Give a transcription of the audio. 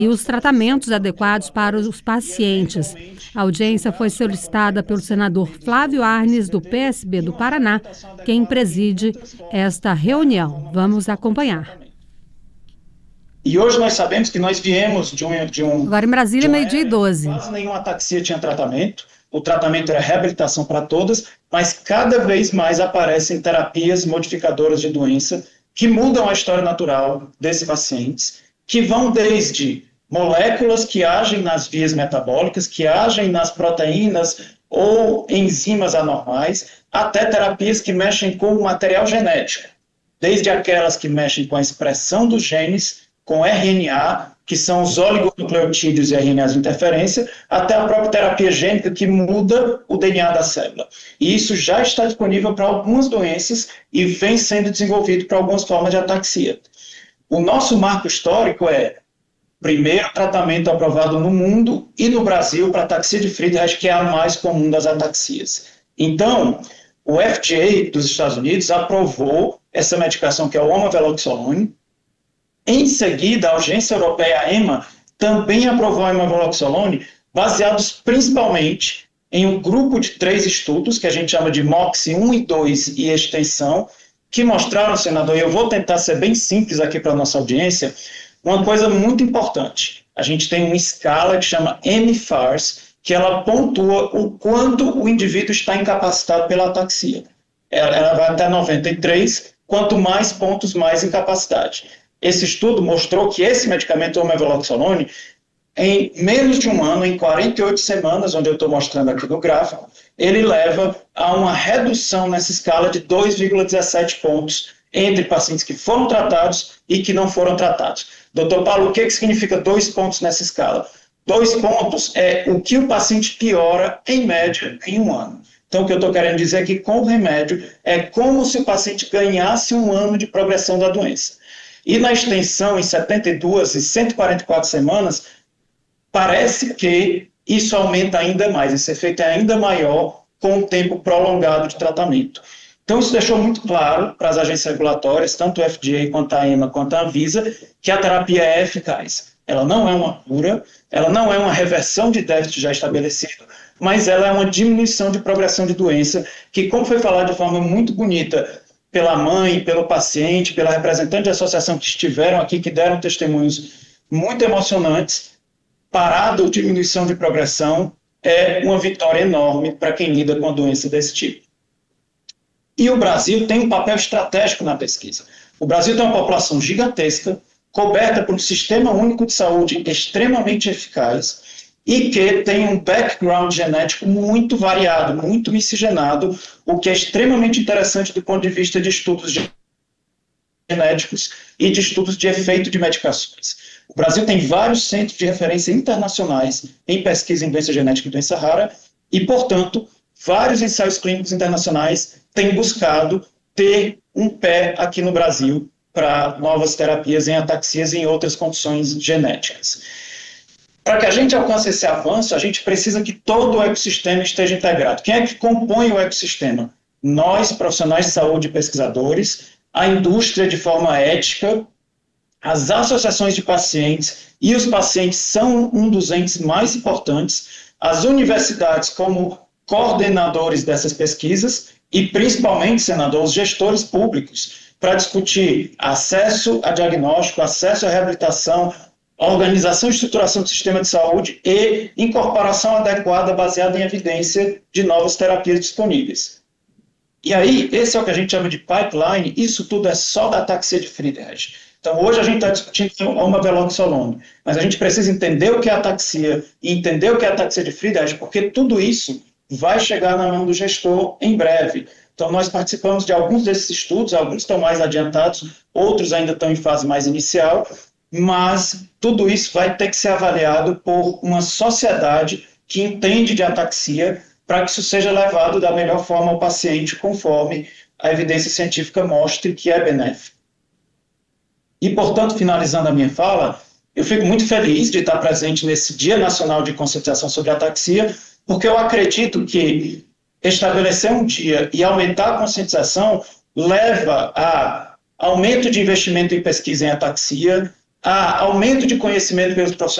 e os tratamentos adequados para os pacientes. A audiência foi solicitada pelo senador Flávio Arnes, do PSB do Paraná, quem preside esta reunião. Vamos acompanhar. E hoje nós sabemos que nós viemos de um... Agora em Brasília, meio-dia e 12. Quase nenhuma ataxia tinha tratamento. O tratamento era reabilitação para todas, mas cada vez mais aparecem terapias modificadoras de doença que mudam a história natural desses pacientes, que vão desde moléculas que agem nas vias metabólicas, que agem nas proteínas ou enzimas anormais, até terapias que mexem com o material genético, desde aquelas que mexem com a expressão dos genes, com RNA, que são os oligonucleotídeos e RNAs de interferência, até a própria terapia gênica que muda o DNA da célula. E isso já está disponível para algumas doenças e vem sendo desenvolvido para algumas formas de ataxia. O nosso marco histórico é primeiro tratamento aprovado no mundo e no Brasil para ataxia de Friedreich, que é a mais comum das ataxias. Então, o FDA dos Estados Unidos aprovou essa medicação que é o omaveloxolone. Em seguida, a Agência Europeia, a EMA, também aprovou a omaveloxolone, baseados principalmente em um grupo de 3 estudos, que a gente chama de MOXIE 1 e 2 e extensão, que mostraram, senador, e eu vou tentar ser bem simples aqui para a nossa audiência, uma coisa muito importante. A gente tem uma escala que chama mFARS, que ela pontua o quanto o indivíduo está incapacitado pela ataxia. Ela vai até 93, quanto mais pontos, mais incapacidade. Esse estudo mostrou que esse medicamento, o omaveloxolone, em menos de um ano, em 48 semanas, onde eu estou mostrando aqui no gráfico, ele leva a uma redução nessa escala de 2,17 pontos entre pacientes que foram tratados e que não foram tratados. Doutor Paulo, o que significa 2 pontos nessa escala? 2 pontos é o que o paciente piora, em média, em um ano. Então, o que eu estou querendo dizer é que, com o remédio, é como se o paciente ganhasse um ano de progressão da doença. E na extensão, em 72 e 144 semanas, parece que isso aumenta ainda mais, esse efeito é ainda maior com o tempo prolongado de tratamento. Então, isso deixou muito claro para as agências regulatórias, tanto o FDA, quanto a EMA, quanto a Anvisa, que a terapia é eficaz. Ela não é uma cura, ela não é uma reversão de déficit já estabelecido, mas ela é uma diminuição de progressão de doença, que, como foi falado de forma muito bonita pela mãe, pelo paciente, pela representante da associação que estiveram aqui, que deram testemunhos muito emocionantes, parada ou diminuição de progressão é uma vitória enorme para quem lida com a doença desse tipo. E o Brasil tem um papel estratégico na pesquisa. O Brasil tem uma população gigantesca, coberta por um sistema único de saúde extremamente eficaz e que tem um background genético muito variado, muito miscigenado, o que é extremamente interessante do ponto de vista de estudos genéticos e de estudos de efeito de medicações. O Brasil tem vários centros de referência internacionais em pesquisa em doença genética e doença rara e, portanto, vários ensaios clínicos internacionais têm buscado ter um pé aqui no Brasil para novas terapias em ataxias e em outras condições genéticas. Para que a gente alcance esse avanço, a gente precisa que todo o ecossistema esteja integrado. Quem é que compõe o ecossistema? Nós, profissionais de saúde e pesquisadores, a indústria de forma ética, as associações de pacientes, e os pacientes são um dos entes mais importantes, as universidades como coordenadores dessas pesquisas e, principalmente, senador, os gestores públicos, para discutir acesso a diagnóstico, acesso à reabilitação, organização e estruturação do sistema de saúde e incorporação adequada baseada em evidência de novas terapias disponíveis. E aí, esse é o que a gente chama de pipeline, isso tudo é só da ataxia de Friedreich. Então, hoje a gente está discutindo a omaveloxolone, mas a gente precisa entender o que é ataxia e entender o que é ataxia de Friedreich, porque tudo isso vai chegar na mão do gestor em breve. Então, nós participamos de alguns desses estudos, alguns estão mais adiantados, outros ainda estão em fase mais inicial, mas tudo isso vai ter que ser avaliado por uma sociedade que entende de ataxia para que isso seja levado da melhor forma ao paciente, conforme a evidência científica mostre que é benéfico. E, portanto, finalizando a minha fala, eu fico muito feliz de estar presente nesse Dia Nacional de Conscientização sobre Ataxia, porque eu acredito que estabelecer um dia e aumentar a conscientização leva a aumento de investimento em pesquisa em ataxia, há aumento de conhecimento pelos profissionais